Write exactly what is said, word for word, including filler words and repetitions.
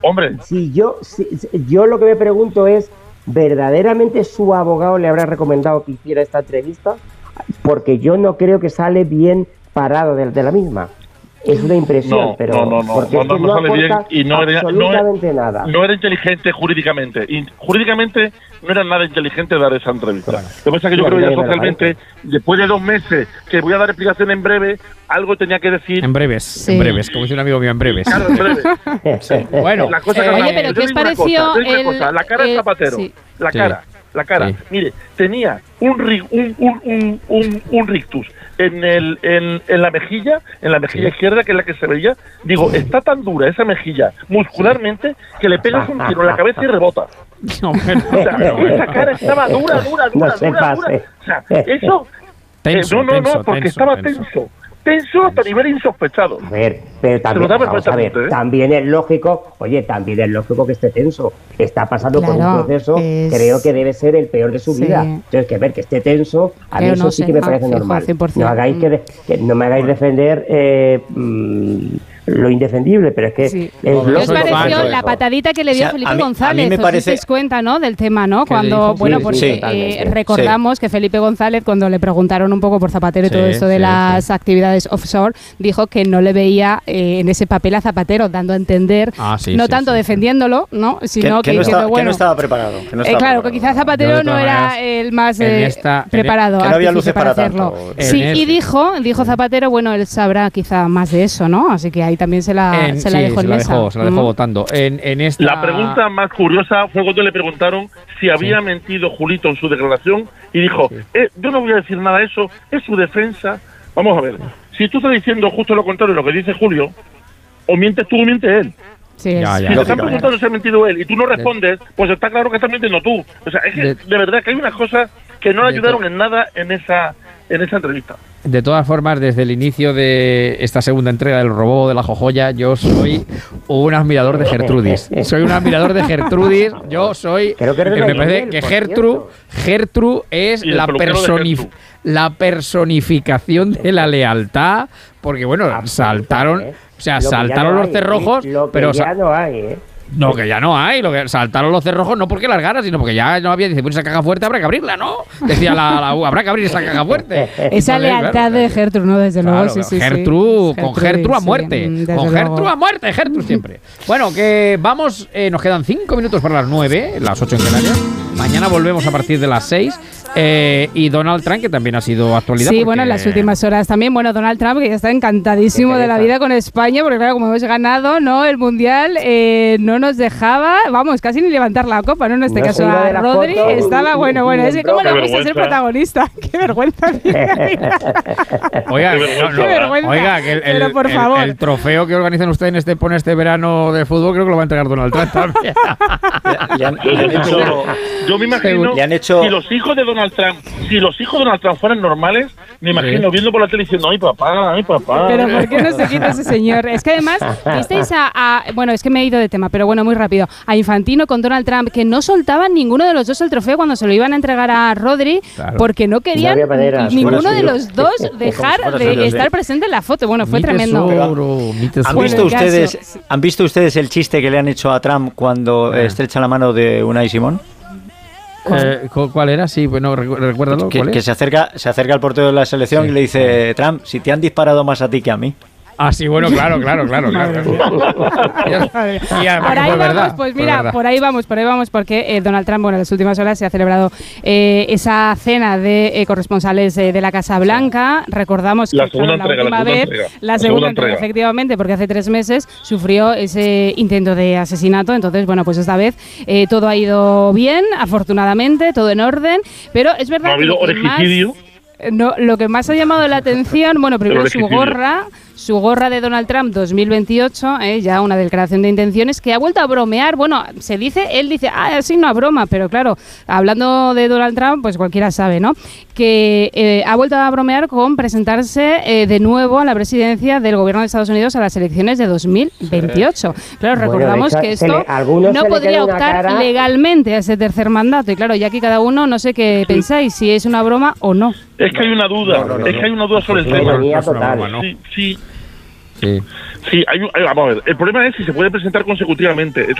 Hombre. Si yo, si, yo lo que me pregunto es, ¿verdaderamente su abogado le habrá recomendado que hiciera esta entrevista? Porque yo no creo que sale bien parado de, de la misma. Es una impresión, no, pero no, no, no, porque no, es que no, no no sale bien y no era, absolutamente no, nada. No era inteligente jurídicamente. Y jurídicamente no era nada inteligente dar esa entrevista. Bueno, lo que pasa es que yo sí, creo que ya socialmente, después de dos meses, que voy a dar explicación en breve, algo tenía que decir. En breves, sí. en breves, como dice un amigo mío, en breves. Claro, en breves. Sí. Bueno, la cosa eh, que oye, pero ¿qué os pareció? Cosa, el, cosa, la cara el, de Zapatero, sí. la cara. Sí. La cara, sí. Mire, tenía un, un, un, un, un, un rictus en, el, en, en la mejilla, en la mejilla sí. izquierda, que es la que se veía. Digo, está tan dura esa mejilla muscularmente que le pegas un tiro en la cabeza y rebota. No, pero, o sea, pero, esa cara estaba dura, dura, dura, no dura, dura. O sea, eso... Tenso, eh, no, no, tenso, no, porque tenso, estaba tenso. tenso. Tenso hasta nivel insospechado. A ver, pero también, vamos a ver, ¿eh? también es lógico, oye, también es lógico que esté tenso. Está pasando claro, por un proceso, es... creo que debe ser el peor de su sí. vida. Entonces, que ver que esté tenso, a mí pero eso no sí sé, que me parece ah, normal. cien por ciento. No, hagáis que, de, que no me hagáis defender eh, mmm, lo indefendible, pero es que sí. es ¿Qué os pareció la patadita que le dio o sea, Felipe a mí, González? A mí me parece... ¿Os cuenta, no? Del tema, ¿no? Cuando, bueno, sí, porque sí, eh, recordamos sí. que Felipe González, cuando le preguntaron un poco por Zapatero y sí, todo esto de sí, las sí. actividades offshore, dijo que no le veía eh, en ese papel a Zapatero, dando a entender, ah, sí, no sí, tanto sí, defendiéndolo, ¿no? Sino que, que, que, no, estaba, bueno, que no estaba preparado. Que no estaba eh, claro, preparado. que quizás Zapatero no era el más eh, esta, preparado que no había luces para, para hacerlo. Tanto. Sí, y dijo, dijo Zapatero, bueno, él sabrá quizá más de eso, ¿no? Así que ahí también se la, en, se la sí, dejó se en la mesa. Dejó, se la dejó mm. votando. En, en esta... La pregunta más curiosa fue cuando le preguntaron si había sí. mentido Julito en su declaración y dijo, sí. eh, yo no voy a decir nada de eso, es su defensa. Vamos a ver, si tú estás diciendo justo lo contrario de lo que dice Julio, o mientes tú o miente él. Sí, ya, ya, si te están preguntando si ha mentido él y tú no respondes, pues está claro que estás mintiendo tú. O sea, es que de, de verdad que hay unas cosas que no le ayudaron en nada en esa en esa entrevista. De todas formas, desde el inicio de esta segunda entrega del Robo de la Jojoya, yo soy un admirador de Gertrudis. Soy un admirador de Gertrudis. Yo soy... Creo que, que me parece que Gertru, Gertru es la, personif la personificación de la lealtad, porque bueno, saltaron... O sea, saltaron los cerrojos, pero... ya no hay, ¿eh? No, que ya no hay. Lo que saltaron los cerrojos no porque las ganas, sino porque ya no había. Dice, pues esa caja fuerte habrá que abrirla, ¿no? Decía la, la U, habrá que abrir esa caja fuerte. Esa Entonces, lealtad claro, de Gertrude, ¿no? Desde claro, luego, sí, sí. Gertrude, sí. con Gertrude a muerte. Sí, con Gertrude a muerte, Gertrude siempre. Bueno, que vamos, eh, nos quedan cinco minutos para las nueve, las ocho en Canarias. Mañana volvemos a partir de las seis. Eh, y Donald Trump, que también ha sido actualidad. Sí, porque... bueno, en las últimas horas también. Bueno, Donald Trump, que ya está encantadísimo de la vida con España, porque claro, como hemos ganado, ¿no? El Mundial eh, no nos dejaba, vamos, casi ni levantar la copa, ¿no? En este no caso a Rodri foto, estaba, bueno, bueno, es que cómo le gusta ser protagonista. ¡Qué vergüenza! Oiga, no, no, qué vergüenza. Oiga, que el, el, Pero, por el, favor. el trofeo que organizan ustedes en este, pone este verano de fútbol, creo que lo va a entregar Donald Trump también. le han, le han hecho, yo me imagino, le han hecho... si los hijos de Donald Trump, si los hijos de Donald Trump fueran normales, me imagino sí. viendo por la tele diciendo, ay papá, ay papá. Pero ¿por qué no se quita ese señor? Es que además, visteis a, a, bueno, es que me he ido de tema, pero bueno, muy rápido, a Infantino con Donald Trump, que no soltaban ninguno de los dos el trofeo cuando se lo iban a entregar a Rodri, claro. porque no querían no manera, ninguno de los dos dejar de estar presente en la foto. Bueno, fue mi tremendo. Tesoro, mi tesoro. ¿Han visto ustedes, ¿Han visto ustedes el chiste que le han hecho a Trump cuando eh. estrecha la mano de Unai Simón? ¿Cuál? Eh, ¿Cuál era? Sí, bueno, recuérdalo. Que, ¿cuál es? que se acerca, se acerca al portero de la selección sí. y le dice, Trump, si te han disparado más a ti que a mí. Ah, sí, bueno, claro, claro, claro, claro. y además, por ahí vamos, verdad, pues mira, por ahí vamos, por ahí vamos, porque eh, Donald Trump, bueno, en las últimas horas se ha celebrado eh, esa cena de eh, corresponsales eh, de la Casa Blanca. Recordamos la que fue la entrega, última la vez, entrega, la segunda, la segunda entrega, entrega, efectivamente, porque hace tres meses sufrió ese intento de asesinato. Entonces, bueno, pues esta vez eh, todo ha ido bien, afortunadamente, todo en orden, pero es verdad no ha habido que origicidio. Más, no, lo que más ha llamado la atención, bueno, primero su gorra, su gorra de Donald Trump dos mil veintiocho, eh, ya una declaración de intenciones que ha vuelto a bromear. Bueno, se dice, él dice, ah, así no a broma, pero claro, hablando de Donald Trump, pues cualquiera sabe, ¿no? Que eh, ha vuelto a bromear con presentarse eh, de nuevo a la presidencia del gobierno de Estados Unidos a las elecciones de dos mil veintiocho. Claro, bueno, recordamos hecho, que esto le, no podría optar cara... legalmente a ese tercer mandato. Y claro, ya aquí cada uno, no sé qué sí. pensáis, si es una broma o no. Es que hay una duda, no, no, no, es que hay una duda sobre el tema. Total. Sí, sí. Sí. Sí, hay, hay, vamos a ver. El problema es si se puede presentar consecutivamente. Eso